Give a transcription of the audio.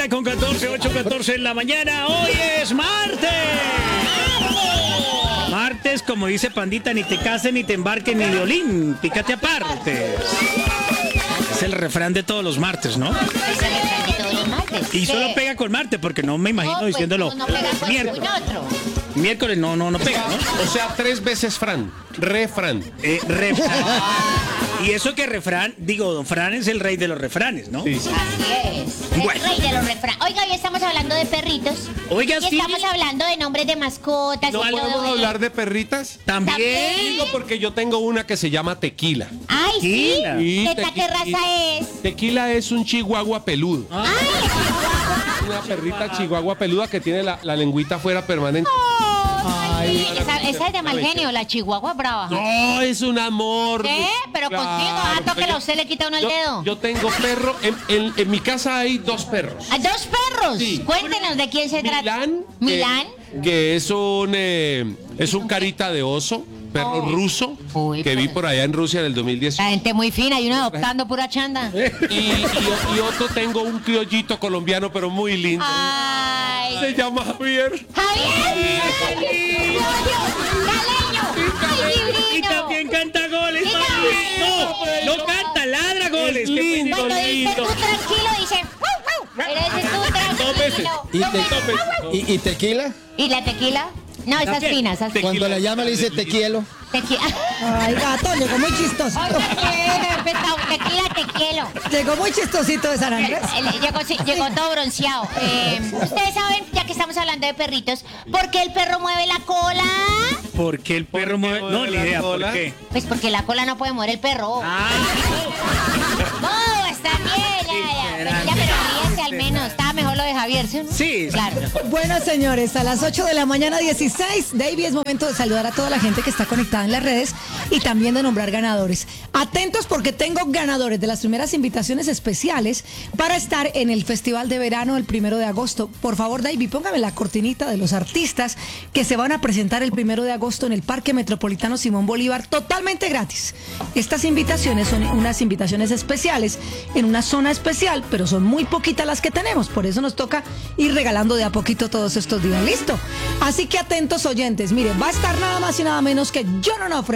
9:14, 8:14 en la mañana. Hoy es martes. Martes, como dice Pandita, ni te cases, ni te embarques, ni violín. Pícate aparte. Es el refrán de todos los martes, ¿no? Es el refrán de todos los martes. Y solo pega con martes, porque no me imagino pues, diciéndolo no pega con miércoles. ningún otro. Miércoles no pega, ¿no? O sea, 3 veces Fran. Refrán. Refrán. Y eso que refrán, digo, don Fran es el rey de los refranes, ¿no? Sí. Así es. El Bueno. rey de los refranes. Oiga, hoy estamos hablando de perritos. Oiga, Y sí. estamos hablando de nombres de mascotas. ¿No y todo podemos eso. hablar de perritas? También. Digo porque yo tengo una que se llama Tequila. Ay, sí. Tequila. Y ¿Qué raza es? Tequila es un chihuahua peludo. Ah. Una perrita chihuahua peluda que tiene la lengüita afuera permanente. Ay, esa es de mal genio, la chihuahua brava. No, es un amor. ¿Qué? Pero contigo, tóquela, a usted le quita uno el dedo. Yo tengo perro. En mi casa hay 2 perros. ¿Hay 2 perros? Sí. Cuéntenos de quién se trata. Milán. Que es un carita de oso, perro ruso, Uy, que vi pues. por allá en Rusia en el 2010. La gente muy fina y uno adoptando pura chanda. Y otro tengo un criollito colombiano, pero muy lindo. Ay. Se llama Javier. ¡Javier! ¡Caleño! ¡Ay, Y librino! también canta goles, Sí, mami. no. No canta, ladra goles. Es lindo. Cuando dice lindo. tú tranquilo, dice ¡wow, wow! Pero dice tú tranquilo. 2 veces. ¿Y tequila? ¿Y la tequila? No, esas ¿Qué? finas, esas Tequila. Cuando la llama le dice tequielo. tequila. Ay, gato, llegó muy chistoso. Tequila, tequilo. Llegó muy chistosito de San Andrés. Llegó todo bronceado. Ustedes saben, ya que estamos hablando de perritos, ¿por qué el perro mueve la cola? ¿Por qué el perro mueve? No, ni idea, ¿por cola? qué? Pues porque la cola no puede mover el perro. Ah, ¡Oh, está bien! Ya, pero ríese al menos. Estaba mejor lo de Javier, ¿sí? o no? Sí. Claro. Bueno, señores, a las 8 de la mañana 16, David, es momento de saludar a toda la gente que está conectada en las redes y también de nombrar ganadores. Atentos porque tengo ganadores de las primeras invitaciones especiales para estar en el Festival de Verano el 1 de agosto. Por favor, David, póngame la cortinita de los artistas que se van a presentar el 1 de agosto en el Parque Metropolitano Simón Bolívar totalmente gratis. Estas invitaciones son unas invitaciones especiales en una zona especial, pero son muy poquitas las que tenemos, por eso nos toca ir regalando de a poquito todos estos días. ¿Listo? Así que atentos oyentes, miren, va a estar nada más y nada menos que John Onofre